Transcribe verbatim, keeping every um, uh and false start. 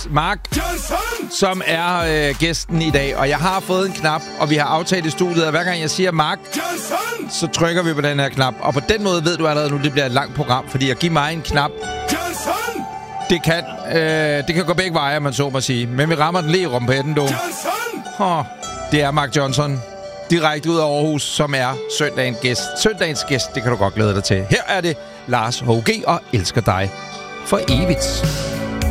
Mark, som er øh, gæsten i dag. Og jeg har fået en knap, og vi har aftalt i studiet, at hver gang jeg siger Mark, så trykker vi på den her knap. Og på den måde ved du allerede nu, det bliver et langt program, fordi at give mig en knap, det kan, øh, det kan gå begge veje, man så må sige. Men vi rammer den lige i rumpetten, du. Oh, det er Mark Johnson, direkte ud af Aarhus, som er søndagens gæst. Søndagens gæst, det kan du godt glæde dig til. Her er det Lars H G og Elsker dig for evigt.